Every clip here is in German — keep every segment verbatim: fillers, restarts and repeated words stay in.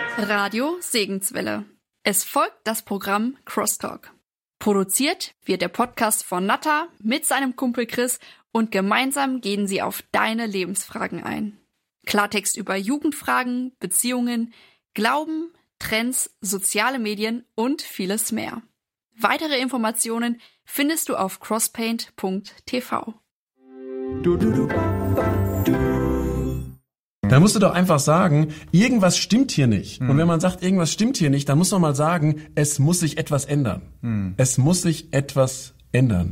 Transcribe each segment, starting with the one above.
Radio Segenswelle. Es folgt das Programm Crosstalk. Produziert wird der Podcast von Natta mit seinem Kumpel Chris und gemeinsam gehen sie auf deine Lebensfragen ein. Klartext über Jugendfragen, Beziehungen, Glauben, Trends, soziale Medien und vieles mehr. Weitere Informationen findest du auf crosspaint punkt t v. Du, du, du, du. Da musst du doch einfach sagen, irgendwas stimmt hier nicht. Hm. Und wenn man sagt, irgendwas stimmt hier nicht, dann muss man mal sagen, es muss sich etwas ändern. Hm. Es muss sich etwas ändern.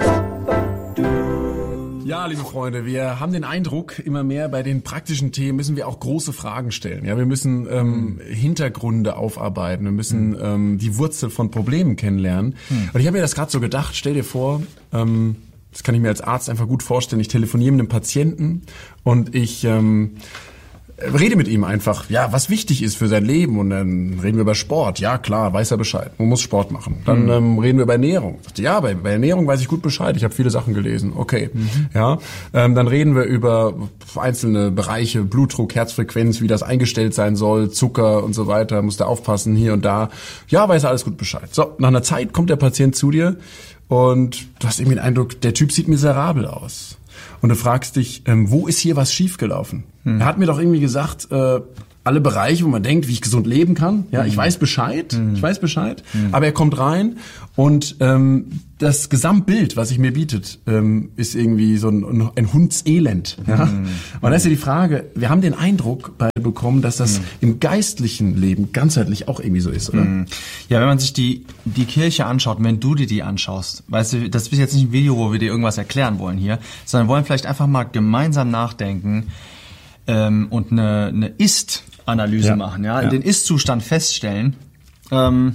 Ja, liebe Freunde, wir haben den Eindruck, immer mehr bei den praktischen Themen müssen wir auch große Fragen stellen. Ja, wir müssen ähm, hm. Hintergründe aufarbeiten, wir müssen hm. ähm, die Wurzel von Problemen kennenlernen. Hm. Und ich habe mir das gerade so gedacht, stell dir vor, ähm, das kann ich mir als Arzt einfach gut vorstellen. Ich telefoniere mit einem Patienten und ich ähm, rede mit ihm einfach, ja, was wichtig ist für sein Leben. Und dann reden wir über Sport. Ja, klar, weiß er Bescheid. Man muss Sport machen. Dann mhm. ähm, reden wir über Ernährung. Ja, bei, bei Ernährung weiß ich gut Bescheid. Ich habe viele Sachen gelesen. Okay, mhm. ja. Ähm, dann reden wir über einzelne Bereiche, Blutdruck, Herzfrequenz, wie das eingestellt sein soll, Zucker und so weiter. Muss da aufpassen, hier und da. Ja, weiß er alles gut Bescheid. So, nach einer Zeit kommt der Patient zu dir und du hast irgendwie den Eindruck, der Typ sieht miserabel aus. Und du fragst dich, ähm, wo ist hier was schiefgelaufen? Hm. Er hat mir doch irgendwie gesagt, äh, alle Bereiche, wo man denkt, wie ich gesund leben kann. Ja, hm. ich weiß Bescheid, hm. ich weiß Bescheid. Hm. Aber er kommt rein und ähm, das Gesamtbild, was sich mir bietet, ähm, ist irgendwie so ein, ein Hundselend. Ja? Hm. Und da ist ja die Frage, wir haben den Eindruck bekommen, dass das hm. im geistlichen Leben ganzheitlich auch irgendwie so ist, oder? Hm. Ja, wenn man sich die die Kirche anschaut, wenn du dir die anschaust, weißt du, das ist jetzt nicht ein Video, wo wir dir irgendwas erklären wollen hier, sondern wollen vielleicht einfach mal gemeinsam nachdenken ähm, und eine, eine Ist-Analyse ja. machen, ja, ja. den Ist-Zustand feststellen. Ähm,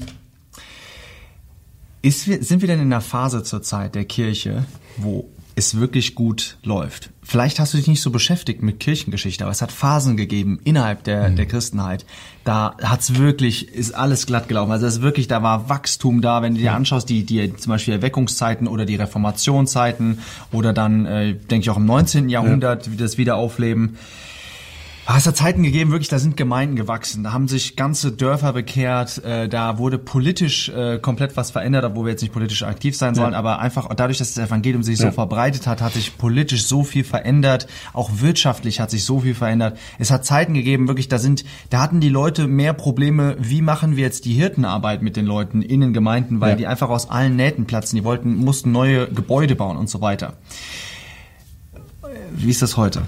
ist, sind wir denn in einer Phase zurzeit der Kirche, wo es wirklich gut läuft? Vielleicht hast du dich nicht so beschäftigt mit Kirchengeschichte, aber es hat Phasen gegeben innerhalb der, mhm. der Christenheit. Da hat's wirklich, ist alles glatt gelaufen. Also es ist wirklich, da war Wachstum da. Wenn du dir anschaust, die, die zum Beispiel Erweckungszeiten oder die Reformationszeiten oder dann, äh, denke ich auch im neunzehnten Jahrhundert, ja. das Wiederaufleben. Es hat Zeiten gegeben, wirklich, da sind Gemeinden gewachsen, da haben sich ganze Dörfer bekehrt, äh, da wurde politisch äh, komplett was verändert, obwohl wir jetzt nicht politisch aktiv sein sollen, ja. aber einfach dadurch, dass das Evangelium sich ja. so verbreitet hat, hat sich politisch so viel verändert, auch wirtschaftlich hat sich so viel verändert. Es hat Zeiten gegeben, wirklich, da sind, da hatten die Leute mehr Probleme, wie machen wir jetzt die Hirtenarbeit mit den Leuten in den Gemeinden, weil ja. die einfach aus allen Nähten platzen, die wollten, mussten neue Gebäude bauen und so weiter. Wie ist das heute?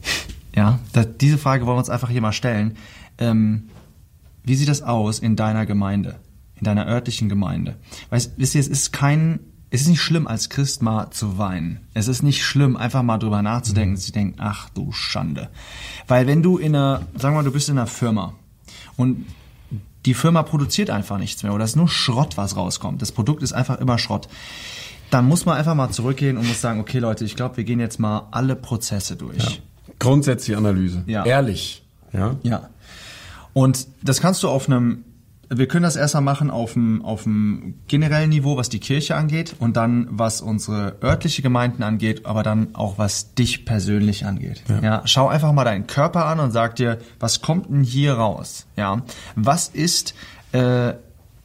Ja, da, diese Frage wollen wir uns einfach hier mal stellen. Ähm, wie sieht das aus in deiner Gemeinde, in deiner örtlichen Gemeinde? Weißt, wisst ihr, es ist kein, es ist nicht schlimm, als Christ mal zu weinen. Es ist nicht schlimm, einfach mal drüber nachzudenken, dass ich denke, ach du Schande. Weil wenn du in einer, sagen wir mal, du bist in einer Firma und die Firma produziert einfach nichts mehr oder es ist nur Schrott, was rauskommt. Das Produkt ist einfach immer Schrott. Dann muss man einfach mal zurückgehen und muss sagen, okay Leute, ich glaube, wir gehen jetzt mal alle Prozesse durch. Ja. Grundsätzliche Analyse. Ja. Ehrlich. Ja. Ja. Und das kannst du auf einem, wir können das erstmal machen auf einem, auf einem generellen Niveau, was die Kirche angeht und dann, was unsere örtliche Gemeinden angeht, aber dann auch, was dich persönlich angeht. Ja. Ja. Schau einfach mal deinen Körper an und sag dir, was kommt denn hier raus? Ja. Was ist, äh,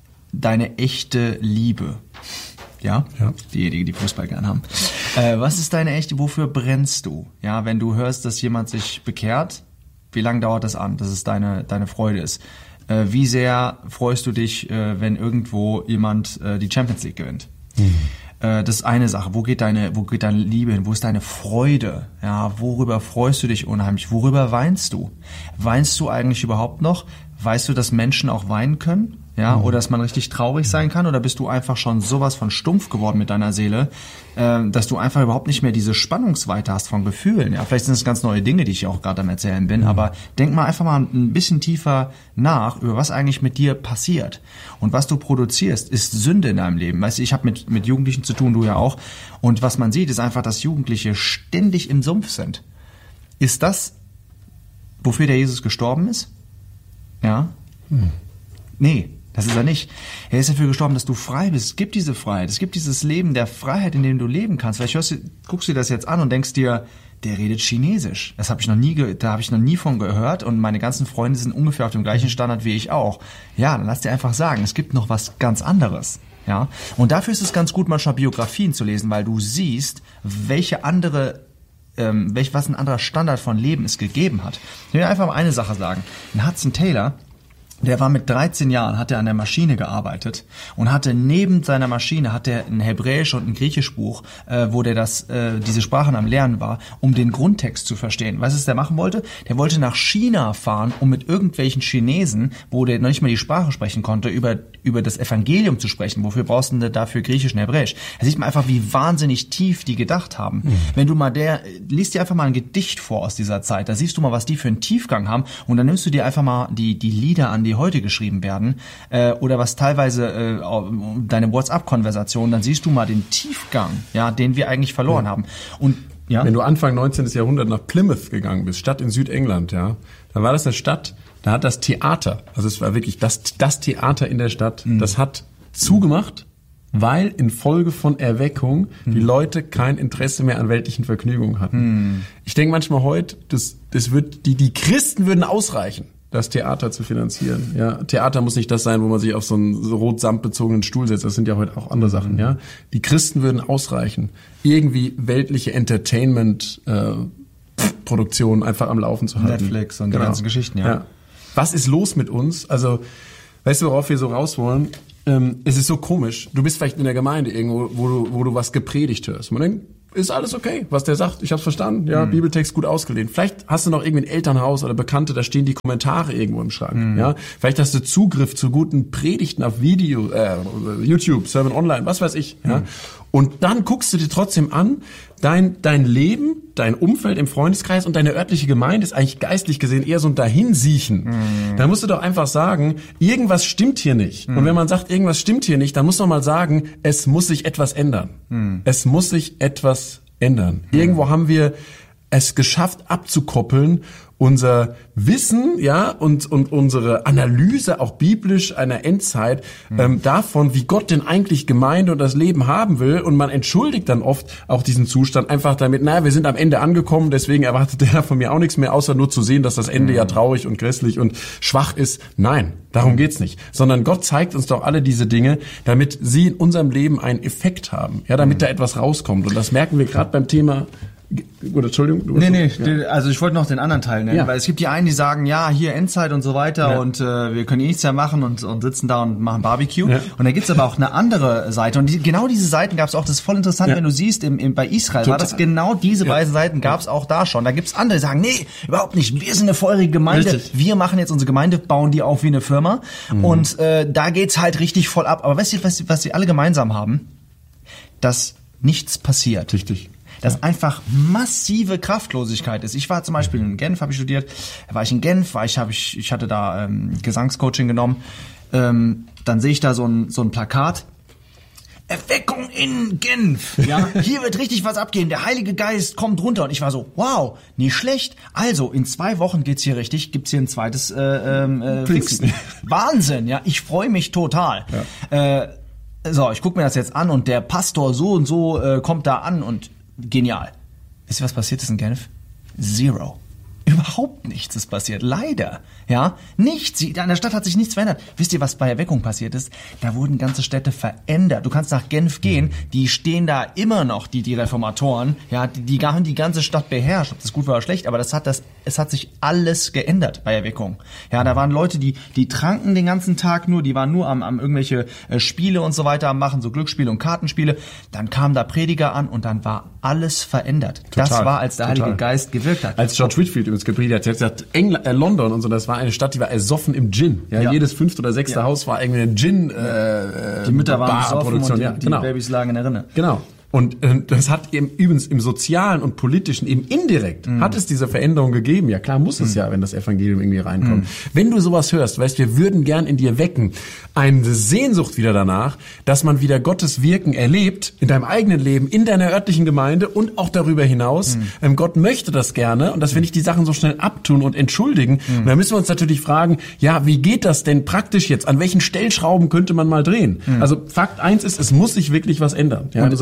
deine echte Liebe? Ja, ja. Diejenigen, die Fußball gern haben. Äh, was ist deine echte, wofür brennst du? Ja, wenn du hörst, dass jemand sich bekehrt, wie lange dauert das an, dass es deine, deine Freude ist? Äh, wie sehr freust du dich, äh, wenn irgendwo jemand äh, die Champions League gewinnt? Mhm. Äh, das ist eine Sache. Wo geht deine, wo geht deine Liebe hin? Wo ist deine Freude? Ja, worüber freust du dich unheimlich? Worüber weinst du? Weinst du eigentlich überhaupt noch? Weißt du, dass Menschen auch weinen können? Ja, mhm. oder dass man richtig traurig sein kann, oder bist du einfach schon sowas von stumpf geworden mit deiner Seele, äh, dass du einfach überhaupt nicht mehr diese Spannungsweite hast von Gefühlen. Ja, vielleicht sind es ganz neue Dinge, die ich auch gerade am Erzählen bin, mhm. aber denk mal einfach mal ein bisschen tiefer nach, über was eigentlich mit dir passiert. Und was du produzierst, ist Sünde in deinem Leben. Weißt du, ich habe mit, mit Jugendlichen zu tun, du ja auch. Und was man sieht, ist einfach, dass Jugendliche ständig im Sumpf sind. Ist das, wofür der Jesus gestorben ist? Ja? Mhm. Nee. Das ist er nicht. Er ist dafür gestorben, dass du frei bist. Es gibt diese Freiheit. Es gibt dieses Leben der Freiheit, in dem du leben kannst. Vielleicht hörst du, guckst du dir das jetzt an und denkst dir, der redet Chinesisch. Das habe ich noch nie, ge- da habe ich noch nie von gehört und meine ganzen Freunde sind ungefähr auf dem gleichen Standard wie ich auch. Ja, dann lass dir einfach sagen, es gibt noch was ganz anderes. Ja, und dafür ist es ganz gut, manchmal Biografien zu lesen, weil du siehst, welche andere, ähm, welch, was ein anderer Standard von Leben es gegeben hat. Ich will einfach mal eine Sache sagen. Ein Hudson Taylor, der war mit dreizehn Jahren, hat er an der Maschine gearbeitet und hatte neben seiner Maschine hat er ein Hebräisch und ein Griechischbuch, äh, wo der das äh, diese Sprachen am Lernen war, um den Grundtext zu verstehen. Was ist der machen wollte? Der wollte nach China fahren, um mit irgendwelchen Chinesen, wo der noch nicht mal die Sprache sprechen konnte, über über das Evangelium zu sprechen. Wofür brauchst du denn dafür Griechisch und Hebräisch? Da sieht man einfach, wie wahnsinnig tief die gedacht haben. Mhm. Wenn du mal der, liest dir einfach mal ein Gedicht vor aus dieser Zeit, da siehst du mal, was die für einen Tiefgang haben und dann nimmst du dir einfach mal die die Lieder an, die heute geschrieben werden, äh, oder was teilweise äh, deine WhatsApp-Konversation, dann siehst du mal den Tiefgang, ja, den wir eigentlich verloren ja. haben. Und ja, wenn du Anfang neunzehnten. Jahrhundert nach Plymouth gegangen bist, Stadt in Südengland, ja, dann war das eine Stadt, da hat das Theater, also es war wirklich das das Theater in der Stadt, mhm. das hat zugemacht, weil infolge von Erweckung mhm. die Leute kein Interesse mehr an weltlichen Vergnügungen hatten. Mhm. Ich denke manchmal heute, das das wird die die Christen würden ausreichen, das Theater zu finanzieren. Ja, Theater muss nicht das sein, wo man sich auf so einen so rot-samt bezogenen Stuhl setzt. Das sind ja heute auch andere Sachen. Ja, die Christen würden ausreichen, irgendwie weltliche Entertainment-Produktionen äh, einfach am Laufen zu halten. Netflix und genau. die ganzen Geschichten. Ja. ja. Was ist los mit uns? Also, weißt du, worauf wir so raus wollen? Ähm, es ist so komisch. Du bist vielleicht in der Gemeinde irgendwo, wo du wo du was gepredigt hörst. Man denkt, ist alles okay, was der sagt. Ich hab's verstanden. Ja, mhm. Bibeltext gut ausgelehnt. Vielleicht hast du noch irgendwie ein Elternhaus oder Bekannte, da stehen die Kommentare irgendwo im Schrank. Mhm. Ja, vielleicht hast du Zugriff zu guten Predigten auf Video, äh, YouTube, Sermon Online, was weiß ich. Ja, mhm. und dann guckst du dir trotzdem an, dein dein Leben, dein Umfeld im Freundeskreis und deine örtliche Gemeinde ist eigentlich geistlich gesehen eher so ein Dahinsiechen. Mhm. Da musst du doch einfach sagen, irgendwas stimmt hier nicht. Mhm. Und wenn man sagt, irgendwas stimmt hier nicht, dann muss man mal sagen, es muss sich etwas ändern. Mhm. Es muss sich etwas ändern. Mhm. Irgendwo haben wir es geschafft, abzukoppeln, unser Wissen, ja, und und unsere Analyse auch biblisch einer Endzeit mhm. ähm, davon, wie Gott denn eigentlich Gemeinde und das Leben haben will, und man entschuldigt dann oft auch diesen Zustand einfach damit, naja, wir sind am Ende angekommen, deswegen erwartet der von mir auch nichts mehr, außer nur zu sehen, dass das Ende mhm. ja traurig und grässlich und schwach ist. Nein, darum mhm. geht's nicht, sondern Gott zeigt uns doch alle diese Dinge, damit sie in unserem Leben einen Effekt haben, ja, damit mhm. da etwas rauskommt, und das merken wir gerade beim Thema. Gut, Entschuldigung. Du nee, nee, ja. also ich wollte noch den anderen Teil nennen, ja. weil es gibt die einen, die sagen, ja, hier Endzeit und so weiter ja. und äh, wir können eh nichts mehr machen und, und sitzen da und machen Barbecue. Ja. Und da gibt's aber auch eine andere Seite, und die, genau diese Seiten gab's auch, das ist voll interessant, ja. wenn du siehst, im, im, bei Israel Total. war das genau diese ja. beiden Seiten gab's auch da schon. Da gibt's andere, die sagen, nee, überhaupt nicht, wir sind eine feurige Gemeinde, Richtig. wir machen jetzt unsere Gemeinde, bauen die auf wie eine Firma mhm. und äh, da geht's halt richtig voll ab. Aber weißt du, was, was sie alle gemeinsam haben? Dass nichts passiert. Richtig. Das ja. einfach massive Kraftlosigkeit ist. Ich war zum Beispiel in Genf, habe ich studiert. Da war ich in Genf, war ich, habe ich, ich hatte da ähm, Gesangscoaching genommen. Ähm, dann sehe ich da so ein so ein Plakat. Erweckung in Genf. Ja, hier wird richtig was abgehen. Der Heilige Geist kommt runter. Und ich war so, wow, nicht schlecht. Also in zwei Wochen geht's hier richtig. Gibt's hier ein zweites äh, äh, Pfingsten. Wahnsinn. Ja, ich freue mich total. Ja. Äh, so, ich gucke mir das jetzt an und der Pastor so und so äh, kommt da an und genial. Wisst ihr, was passiert ist in Genf? Zero. Überhaupt nichts ist passiert. Leider. Ja, nichts. In der Stadt hat sich nichts verändert. Wisst ihr, was bei Erweckung passiert ist? Da wurden ganze Städte verändert. Du kannst nach Genf gehen, die stehen da immer noch, die, die Reformatoren. Ja, die, die haben die ganze Stadt beherrscht. Ob das gut war oder schlecht, aber das hat das, es hat sich alles geändert bei Erweckung. Ja, da waren Leute, die, die tranken den ganzen Tag nur, die waren nur am, am irgendwelche äh, Spiele und so weiter am machen, so Glücksspiele und Kartenspiele. Dann kamen da Prediger an und dann war alles verändert. Total, das war, als der Heilige total. Geist gewirkt hat. Als George Whitefield übrigens gepredigt hat, er hat gesagt, England, äh, London und so, das war eine Stadt, die war ersoffen im Gin. Ja, ja. Jedes fünfte oder sechste ja. Haus war irgendwie ein Gin. Äh, die Mütter waren besoffen und die, ja, die genau. Babys lagen in der Rinne. Genau. Und äh, das hat eben übrigens im Sozialen und Politischen eben indirekt mm. hat es diese Veränderung gegeben. Ja klar muss es mm. ja, wenn das Evangelium irgendwie reinkommt. Mm. Wenn du sowas hörst, weißt, wir würden gern in dir wecken eine Sehnsucht wieder danach, dass man wieder Gottes Wirken erlebt in deinem eigenen Leben, in deiner örtlichen Gemeinde und auch darüber hinaus. Mm. Ähm, Gott möchte das gerne, und dass wir nicht die Sachen so schnell abtun und entschuldigen. Mm. Und da müssen wir uns natürlich fragen, ja, wie geht das denn praktisch jetzt? An welchen Stellschrauben könnte man mal drehen? Mm. Also Fakt eins ist, es muss sich wirklich was ändern ja, in unserem Leben.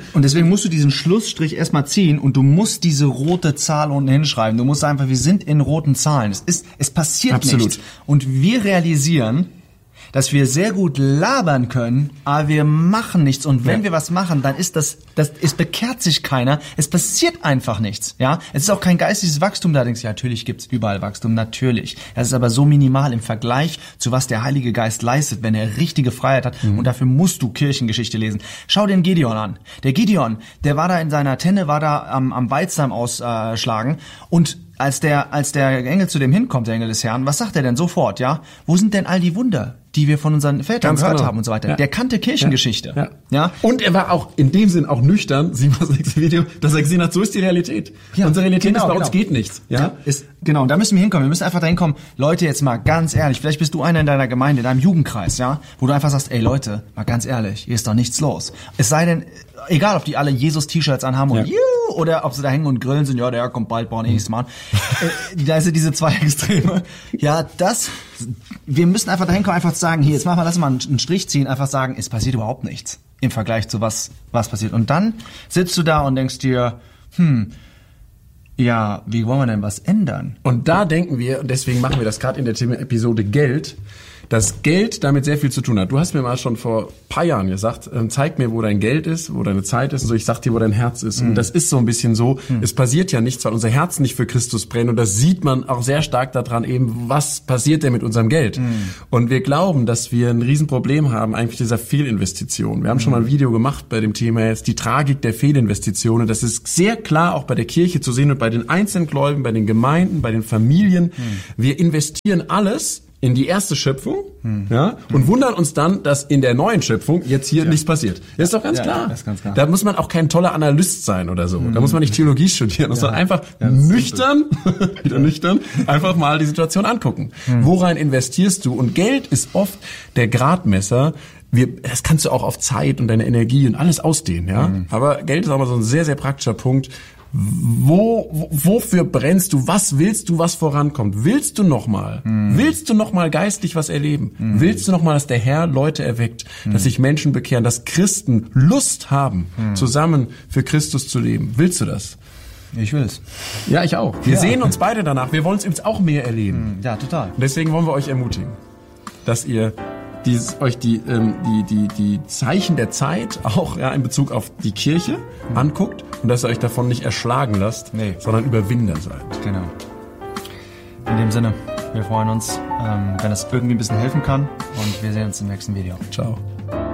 Und deswegen musst du diesen Schlussstrich erstmal ziehen und du musst diese rote Zahl unten hinschreiben. Du musst einfach, wir sind in roten Zahlen. Es ist, es passiert Absolut. nichts. Und wir realisieren, dass wir sehr gut labern können, aber wir machen nichts. Und wenn ja. wir was machen, dann ist das, das, es bekehrt sich keiner. Es passiert einfach nichts. Ja, es ist auch kein geistiges Wachstum da. Denkst du, ja, natürlich gibt's überall Wachstum, natürlich. Das ist aber so minimal im Vergleich zu was der Heilige Geist leistet, wenn er richtige Freiheit hat. Mhm. Und dafür musst du Kirchengeschichte lesen. Schau den Gideon an. Der Gideon, der war da in seiner Tenne, war da am, am Weizen ausschlagen und Als der, als der Engel zu dem hinkommt, der Engel des Herrn, was sagt er denn sofort, ja? Wo sind denn all die Wunder, die wir von unseren Vätern Ganz gehört genau. haben und so weiter? Ja. Der kannte Kirchengeschichte. Ja. Ja. ja. Und er war auch in dem Sinn auch nüchtern, sieh mal das nächste Video, dass er gesehen hat, so ist die Realität. Ja, Unsere Realität genau, ist, bei genau. uns geht nichts. Ja? Ja, ist, genau, und da müssen wir hinkommen. Wir müssen einfach dahin kommen, Leute, jetzt mal ganz ehrlich, vielleicht bist du einer in deiner Gemeinde, in deinem Jugendkreis, ja, wo du einfach sagst, ey Leute, mal ganz ehrlich, hier ist doch nichts los. Es sei denn, egal, ob die alle Jesus-T-Shirts anhaben und Ja. juhu, oder ob sie da hängen und grillen sind, ja, der kommt bald, bauen eh nichts machen. äh, da sind diese zwei Extreme. Ja, das, wir müssen einfach dahin kommen, einfach zu sagen, hier, jetzt machen wir, lass mal einen Strich ziehen, einfach sagen, es passiert überhaupt nichts im Vergleich zu was, was passiert. Und dann sitzt du da und denkst dir, hm, ja, wie wollen wir denn was ändern? Und da denken wir, und deswegen machen wir das gerade in der Thema Episode Geld, dass Geld damit sehr viel zu tun hat. Du hast mir mal schon vor ein paar Jahren gesagt, ähm, zeig mir, wo dein Geld ist, wo deine Zeit ist und so, ich sag dir, wo dein Herz ist. Mhm. Und das ist so ein bisschen so, mhm. es passiert ja nichts, weil unser Herz nicht für Christus brennt. Und das sieht man auch sehr stark daran eben, was passiert denn mit unserem Geld. Mhm. Und wir glauben, dass wir ein Riesenproblem haben, eigentlich dieser Fehlinvestition. Wir haben mhm. schon mal ein Video gemacht bei dem Thema jetzt, die Tragik der Fehlinvestitionen. Das ist sehr klar auch bei der Kirche zu sehen und bei den einzelnen Gläubigen, bei den Gemeinden, bei den Familien. Mhm. Wir investieren alles in die erste Schöpfung, hm. ja, und hm. wundern uns dann, dass in der neuen Schöpfung jetzt hier ja. nichts passiert. Das ist doch ganz ja, klar. Das ist ganz klar. Da muss man auch kein toller Analyst sein oder so. Hm. Da muss man nicht Theologie studieren, ja. sondern einfach ja, nüchtern, wieder nüchtern, einfach mal die Situation angucken. Hm. Worein investierst du? Und Geld ist oft der Gradmesser. Wir, das kannst du auch auf Zeit und deine Energie und alles ausdehnen, ja. Hm. Aber Geld ist auch mal so ein sehr, sehr praktischer Punkt. Wo, wofür brennst du? Was willst du, was vorankommt? Willst du nochmal? Mm. Willst du nochmal geistlich was erleben? Mm. Willst du nochmal, dass der Herr Leute erweckt, mm. dass sich Menschen bekehren, dass Christen Lust haben, mm. zusammen für Christus zu leben? Willst du das? Ich will es. Ja, ich auch. Wir ja. sehen uns beide danach. Wir wollen es übrigens auch mehr erleben. Ja, total. Und deswegen wollen wir euch ermutigen, dass ihr Dieses, euch die, ähm, die, die, die Zeichen der Zeit auch ja, in Bezug auf die Kirche mhm. anguckt und dass ihr euch davon nicht erschlagen lasst, nee. sondern Überwinder seid. Genau. In dem Sinne, wir freuen uns, ähm, wenn es irgendwie ein bisschen helfen kann und wir sehen uns im nächsten Video. Ciao.